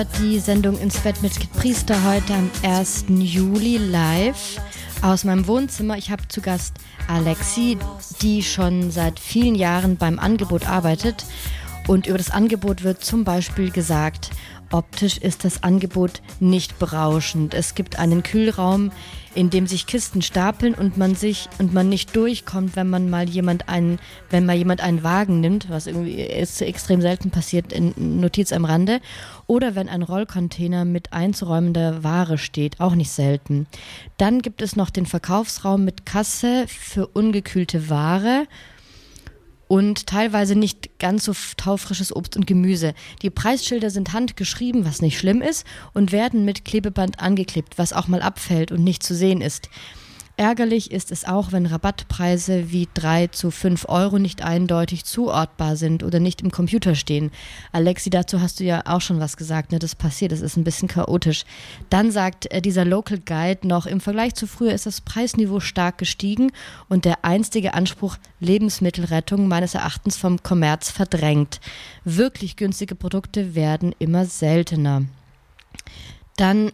Die Sendung ins Bett mit Priester heute am 1. Juli live aus meinem Wohnzimmer. Ich habe zu Gast Alexi, die schon seit vielen Jahren beim Angebot arbeitet. Und über das Angebot wird zum Beispiel gesagt, optisch ist das Angebot nicht berauschend. Es gibt einen Kühlraum, in dem sich Kisten stapeln und man nicht durchkommt, wenn mal jemand einen Wagen nimmt, was irgendwie ist extrem selten passiert, in Notiz am Rande, oder wenn ein Rollcontainer mit einzuräumender Ware steht, auch nicht selten. Dann gibt es noch den Verkaufsraum mit Kasse für ungekühlte Ware und teilweise nicht ganz so taufrisches Obst und Gemüse. Die Preisschilder sind handgeschrieben, was nicht schlimm ist, und werden mit Klebeband angeklebt, was auch mal abfällt und nicht zu sehen ist. Ärgerlich ist es auch, wenn Rabattpreise wie 3 zu 5 Euro nicht eindeutig zuordbar sind oder nicht im Computer stehen. Alexi, dazu hast du ja auch schon was gesagt, ne? Das passiert, das ist ein bisschen chaotisch. Dann sagt dieser Local Guide noch, im Vergleich zu früher ist das Preisniveau stark gestiegen und der einstige Anspruch Lebensmittelrettung meines Erachtens vom Kommerz verdrängt. Wirklich günstige Produkte werden immer seltener. Dann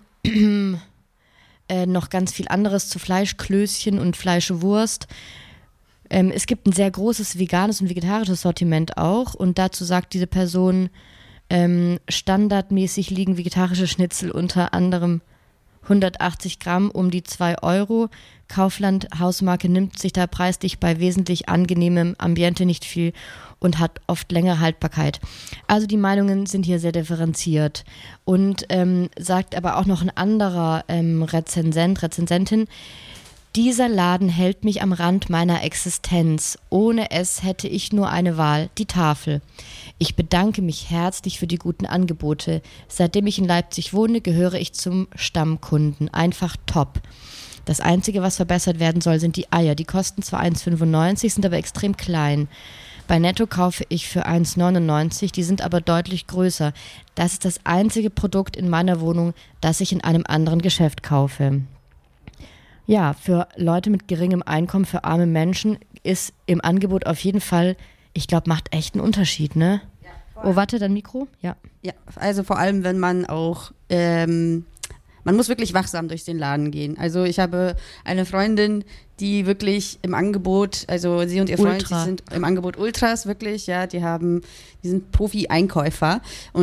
noch ganz viel anderes zu Fleischklößchen und Fleischwurst. Es gibt ein sehr großes veganes und vegetarisches Sortiment auch, und dazu sagt diese Person, standardmäßig liegen vegetarische Schnitzel unter anderem 180 Gramm um die 2 Euro. Kaufland Hausmarke nimmt sich da preislich bei wesentlich angenehmem Ambiente nicht viel und hat oft längere Haltbarkeit. Also die Meinungen sind hier sehr differenziert. Und sagt aber auch noch ein anderer Rezensentin, dieser Laden hält mich am Rand meiner Existenz. Ohne es hätte ich nur eine Wahl, die Tafel. Ich bedanke mich herzlich für die guten Angebote. Seitdem ich in Leipzig wohne, gehöre ich zum Stammkunden. Einfach top. Das Einzige, was verbessert werden soll, sind die Eier. Die kosten zwar 1,95, sind aber extrem klein. Bei Netto kaufe ich für 1,99, die sind aber deutlich größer. Das ist das einzige Produkt in meiner Wohnung, das ich in einem anderen Geschäft kaufe. Ja, für Leute mit geringem Einkommen, für arme Menschen ist im Angebot auf jeden Fall, ich glaube, macht echt einen Unterschied, ne? Ja, oh, warte, dein Mikro? Ja. Ja, also vor allem, wenn man auch, man muss wirklich wachsam durch den Laden gehen. Also ich habe eine Freundin, die wirklich im Angebot, also sie und ihr Freund, die sind im Angebot Ultras wirklich, ja, die sind Profi-Einkäufer. Und